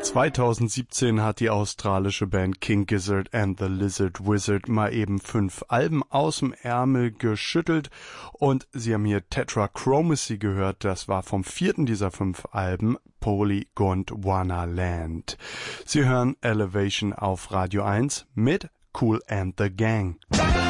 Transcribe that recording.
2017 hat die australische Band King Gizzard and the Lizard Wizard mal eben 5 Alben aus dem Ärmel geschüttelt und Sie haben hier Tetrachromacy gehört, das war vom 4. dieser 5 Alben, Polygondwana-Land. Sie hören Elevation auf Radio 1 mit Kool and the Gang.